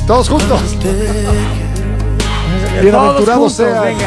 Todos juntos. Bienaventurado sea. Venga.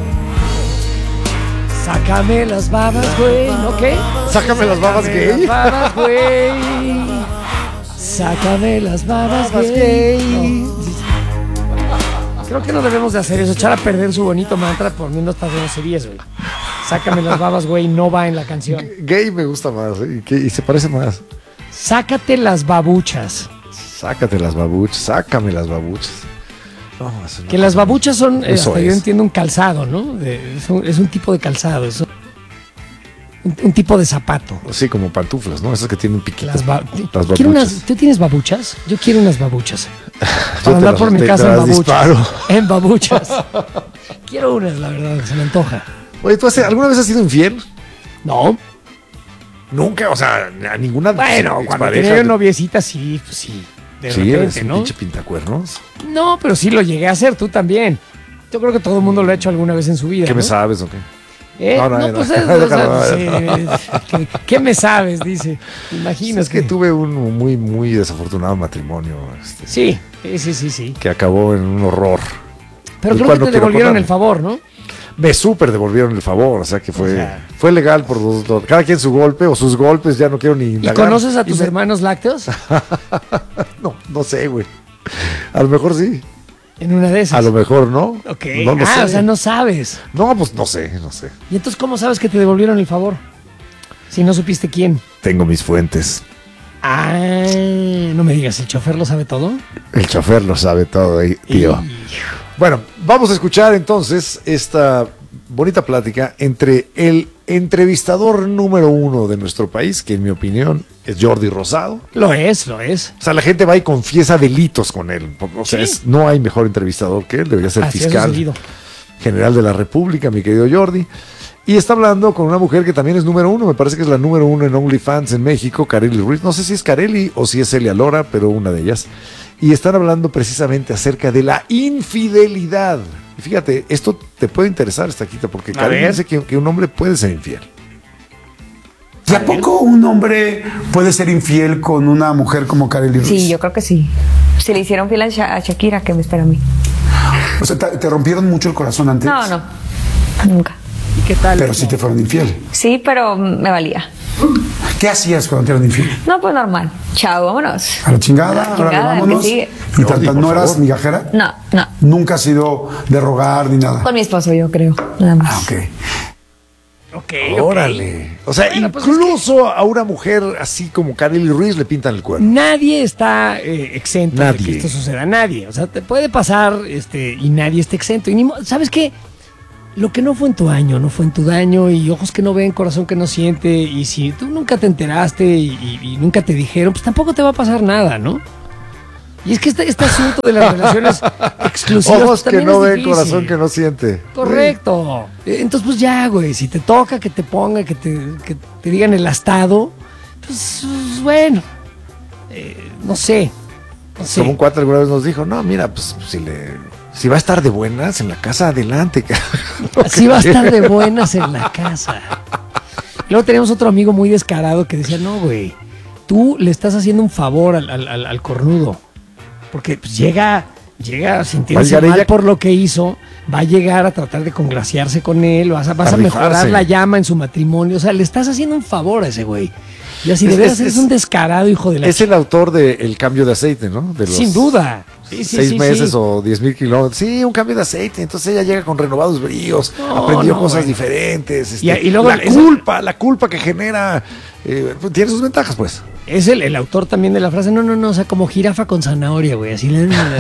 Sácame las babas, güey. ¿No qué? Sácame las babas gay. Las babas, güey. Sácame las babas, gay. No. Creo que no debemos de hacer eso. Echar a perder su bonito mantra poniendo estas groserías, güey. Sácame las babas, güey. No va en la canción. Gay me gusta más. Y se parece más. Sácate las babuchas. Sácate las babuchas. Sácame las babuchas. No, que las babuchas son, hasta es. yo entiendo, un calzado, ¿no? Es un tipo de calzado, es un tipo de zapato. Sí, como pantuflas, ¿no? Esas que tienen piquitos. Las babuchas. ¿Tú tienes babuchas? Yo quiero unas babuchas. Para andar por mi casa en babuchas. Disparo. En babuchas. Quiero unas, la verdad, se me antoja. Oye, ¿tú alguna vez has sido infiel? No. Nunca, o sea, a ninguna. Bueno, cuando tenía noviecita, sí, pues sí. De repente, ¿no? Pinche pintacuernos. No, pero sí lo llegué a hacer, tú también. Yo creo que todo el mundo lo ha hecho alguna vez en su vida. ¿Qué me sabes o qué? ¿Qué me sabes? Dice. Imagínate. Es que tuve un muy, muy desafortunado matrimonio. Sí. Que acabó en un horror. Pero creo que te devolvieron el favor, ¿no? Me súper devolvieron el favor, o sea que fue legal por los dos. Cada quien su golpe o sus golpes, ya no quiero ni indagar. ¿Y conoces a tus hermanos lácteos? No sé, güey. A lo mejor sí. En una de esas. A lo mejor no. Ok. No lo sé. O sea, no sabes. No, pues no sé. ¿Y entonces cómo sabes que te devolvieron el favor? Si no supiste quién. Tengo mis fuentes. No me digas, ¿el chofer lo sabe todo? El chofer lo sabe todo, tío. Bueno, vamos a escuchar entonces esta bonita plática entre el entrevistador número 1 de nuestro país, que en mi opinión es Jordi Rosado. Lo es. O sea, la gente va y confiesa delitos con él. O sea, no hay mejor entrevistador que él, debería ser fiscal general de la República, mi querido Jordi. Y está hablando con una mujer que también es número 1, me parece que es la número 1 en OnlyFans en México, Karely Ruiz. No sé si es Karely o si es Celia Lora, pero una de ellas. Y están hablando precisamente acerca de la infidelidad. Y fíjate, esto te puede interesar, Estaquita, porque Karely dice que un hombre puede ser infiel. ¿Y a poco un hombre puede ser infiel con una mujer como Karely Ruiz? Sí, yo creo que sí. Si le hicieron fiel a Shakira, ¿qué me espera a mí? O sea, ¿te rompieron mucho el corazón antes? No, nunca. ¿Y qué tal? Pero sí te fueron infiel. Sí, pero me valía. ¿Qué hacías cuando te eran infiel? No, pues normal. Chao, vámonos. A la chingada, ahora vámonos. ¿Y no eras migajera? No. Nunca has sido de rogar ni nada. Con mi esposo, yo creo. Nada más. Ok. Órale. O sea, bueno, incluso a una mujer así como Karely Ruiz le pintan el cuerno. Nadie está exento de que esto suceda. Nadie. O sea, te puede pasar y nadie está exento. Y ¿sabes qué? Lo que no fue en tu año, no fue en tu daño, y ojos que no ven, corazón que no siente, y si tú nunca te enteraste y nunca te dijeron, pues tampoco te va a pasar nada, ¿no? Y es que este asunto de las relaciones exclusivas ojos pues, que no ven, corazón que no siente. Correcto. Entonces, pues ya, güey, si te toca que te ponga, que te digan el astado, pues bueno, no sé. Como un cuate alguna vez nos dijo, no, mira, pues si va a estar de buenas en la casa, adelante. Si va a estar de buenas en la casa. Luego teníamos otro amigo muy descarado que decía, no, güey, tú le estás haciendo un favor al cornudo. Porque pues, llega sintiéndose mal por lo que hizo, va a llegar a tratar de congraciarse con él, vas a mejorar la llama en su matrimonio. O sea, le estás haciendo un favor a ese güey. Y así de veras es un descarado hijo de la... Es el autor de El cambio de aceite, ¿no? De los sin duda. Sí, 6 meses o 10,000 kilómetros. Sí, un cambio de aceite. Entonces ella llega con renovados bríos, aprendió cosas diferentes. Y luego la culpa que genera tiene sus ventajas, pues. Es el autor también de la frase, no, o sea, como jirafa con zanahoria, güey, así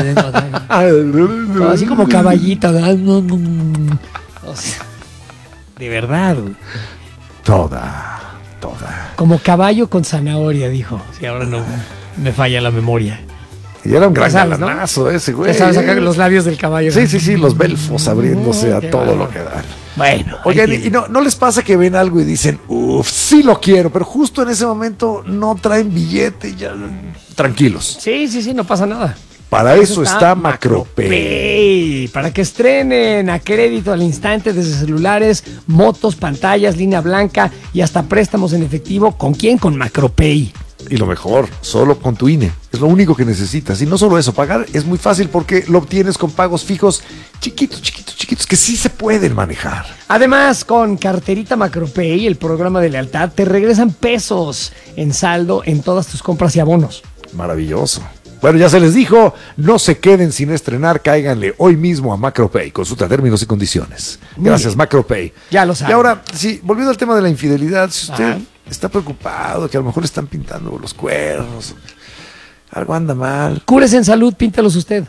así como caballito, o sea, de verdad, güey. Toda. Como caballo con zanahoria, dijo. Si ahora no me falla la memoria. Y era un gran galanazo, ¿no? Ese güey. Ya sabes sacar los labios del caballo. Sí, los belfos abriéndose a todo lo que dan. Bueno. Oigan, ¿y no les pasa que ven algo y dicen, sí lo quiero, pero justo en ese momento no traen billete y ya tranquilos? Sí, no pasa nada. Para eso está Macropay. Para que estrenen a crédito al instante desde celulares, motos, pantallas, línea blanca y hasta préstamos en efectivo. ¿Con quién? Con Macropay. Y lo mejor, solo con tu INE. Es lo único que necesitas. Y no solo eso, pagar es muy fácil porque lo obtienes con pagos fijos chiquitos, que sí se pueden manejar. Además, con Carterita Macropay, el programa de lealtad, te regresan pesos en saldo en todas tus compras y abonos. Maravilloso. Bueno, ya se les dijo, no se queden sin estrenar, cáiganle hoy mismo a Macropay. Consulta términos y condiciones. Gracias, Macropay. Ya lo saben. Y ahora, sí, volviendo al tema de la infidelidad, si usted está preocupado, que a lo mejor le están pintando los cuernos, algo anda mal. Cúrese en salud, píntelos usted.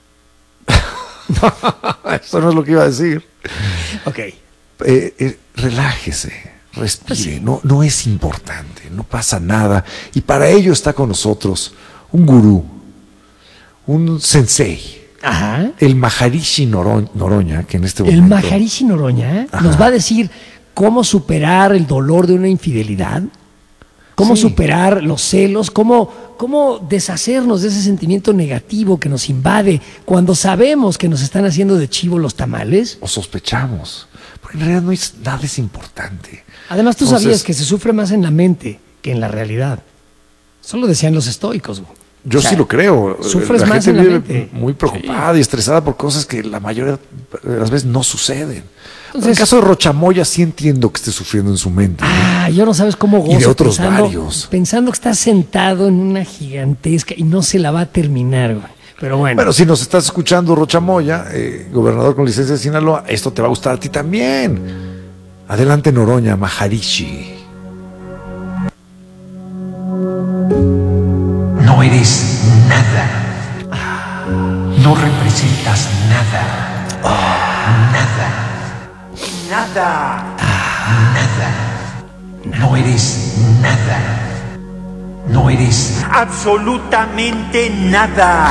Eso no es lo que iba a decir. Ok. Relájese, respire, no es importante, no pasa nada. Y para ello está con nosotros un gurú, un sensei, el Maharishi Noroña, que en este momento... El Maharishi Noroña nos va a decir cómo superar el dolor de una infidelidad, cómo superar los celos, cómo deshacernos de ese sentimiento negativo que nos invade cuando sabemos que nos están haciendo de chivo los tamales. O sospechamos, porque en realidad nada es importante. Además, tú sabías que se sufre más en la mente que en la realidad. Eso lo decían los estoicos. Yo sí lo creo. Sufres la más gente en la vive mente. muy preocupada y estresada por cosas que la mayoría de las veces no suceden. Entonces, en el caso de Rochamoya sí entiendo que esté sufriendo en su mente. Yo no sabes cómo gozo. Y de otros varios. Pensando que está sentado en una gigantesca y no se la va a terminar, güey. Pero bueno. Bueno, si nos estás escuchando, Rochamoya, gobernador con licencia de Sinaloa, esto te va a gustar a ti también. Adelante, Noroña, Maharishi. No eres nada. No representas nada. Nada. No eres nada. No eres absolutamente nada.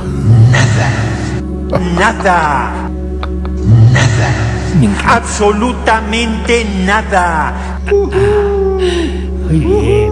Nada. Absolutamente nada. Muy bien.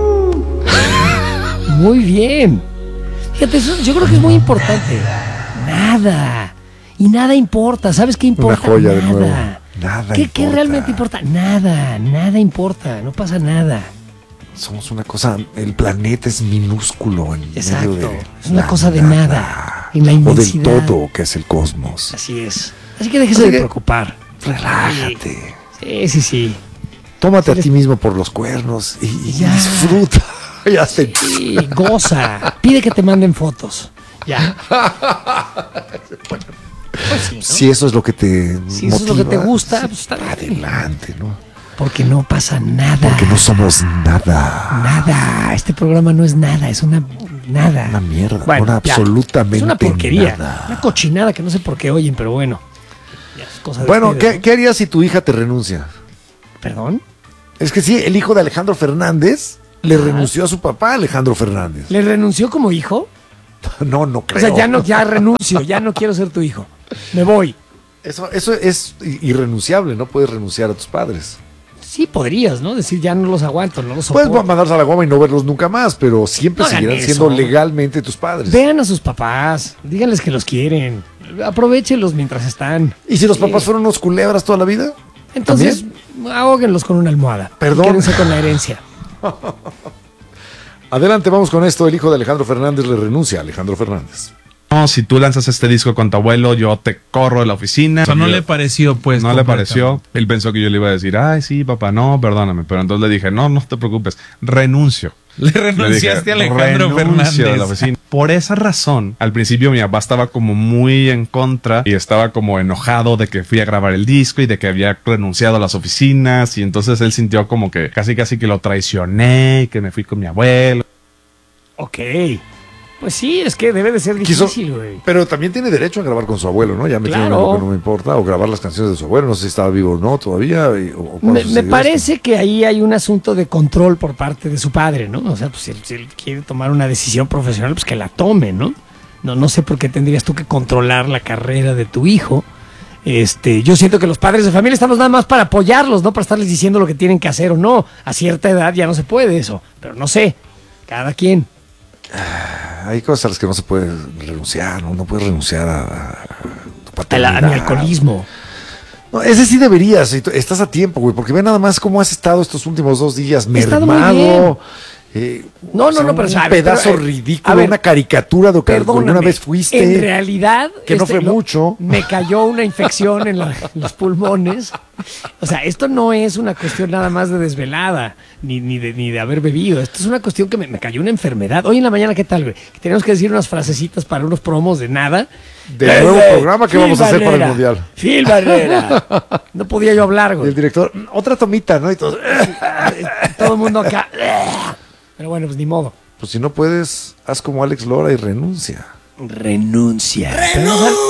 Muy bien. Fíjate, eso yo creo que es muy importante. Nada. Y nada importa. ¿Sabes qué importa? Una joya nada. De nuevo. Nada ¿Qué importa. realmente importa? Nada importa. No pasa nada. Somos una cosa, el planeta es minúsculo en Exacto. medio de es una cosa de nada. En la inmensidad. O del todo que es el cosmos. Así es. Así que déjese de preocupar. Relájate. Sí. Tómate a ti mismo por los cuernos y disfruta. Ya te... Sí, goza. Pide que te manden fotos. Ya. Pues sí, ¿no? Si eso es lo que te si motiva, eso es lo que te gusta, pues está adelante, ¿no? Porque no pasa nada. Porque no somos nada. Nada. Este programa no es nada, es una nada. Una mierda. Bueno, absolutamente es una porquería. Nada. Una cochinada que no sé por qué oyen, pero bueno. Bueno, ¿qué harías si tu hija te renuncia? ¿Perdón? Es que sí, el hijo de Alejandro Fernández le renunció a su papá, Alejandro Fernández. ¿Le renunció como hijo? No creo. O sea, ya renuncio, ya no quiero ser tu hijo. Me voy. Eso es irrenunciable, no puedes renunciar a tus padres. Sí, podrías, ¿no? Decir, ya no los aguanto, no los soporto. Puedes mandarlos a la goma y no verlos nunca más, pero siempre seguirán siendo legalmente tus padres. Vean a sus papás, díganles que los quieren, aprovéchenlos mientras están. ¿Y si los papás fueron unos culebras toda la vida? Entonces, ahóguenlos con una almohada. Perdón. Quédense con la herencia. Adelante, vamos con esto. El hijo de Alejandro Fernández le renuncia a Alejandro Fernández. No, si tú lanzas este disco con tu abuelo, yo te corro de la oficina. O sea, no le pareció, pues. No le pareció. Él pensó que yo le iba a decir, ay, sí, papá, no, perdóname. Pero entonces le dije, no te preocupes, renuncio. Le renunciaste a Alejandro Fernández. De la oficina. Por esa razón, al principio mi papá estaba como muy en contra y estaba como enojado de que fui a grabar el disco y de que había renunciado a las oficinas. Y entonces él sintió como que casi que lo traicioné, que me fui con mi abuelo. Ok. Pues sí, es que debe de ser difícil, güey. Pero también tiene derecho a grabar con su abuelo, ¿no? Ya me tiene algo que no me importa. O grabar las canciones de su abuelo. No sé si estaba vivo o no todavía. Me parece que ahí hay un asunto de control por parte de su padre, ¿no? O sea, pues si él quiere tomar una decisión profesional, pues que la tome, ¿no? No sé por qué tendrías tú que controlar la carrera de tu hijo. Yo siento que los padres de familia estamos nada más para apoyarlos, no para estarles diciendo lo que tienen que hacer o no. A cierta edad ya no se puede eso. Pero no sé, cada quien. Hay cosas a las que no se puede renunciar, ¿no? No puedes renunciar a tu paternidad. A mi alcoholismo. No, ese sí deberías, estás a tiempo, güey, porque ve nada más cómo has estado estos últimos 2 días, mermado, No, pero un pedazo ridículo, una caricatura de lo que alguna vez fuiste. En realidad, que no fue mucho. Me cayó una infección en los pulmones. O sea, esto no es una cuestión nada más de desvelada, ni de haber bebido. Esto es una cuestión que me cayó una enfermedad. Hoy en la mañana, ¿qué tal, güey? Que tenemos que decir unas frasecitas para unos promos de nada. Del nuevo programa que vamos a hacer para el Mundial. Phil Barrera. No podía yo hablar, güey. Y el director, otra tomita, ¿no? Y todo el mundo acá. Pero bueno, pues ni modo. Pues si no puedes, haz como Alex Lora y renuncia. Renuncia.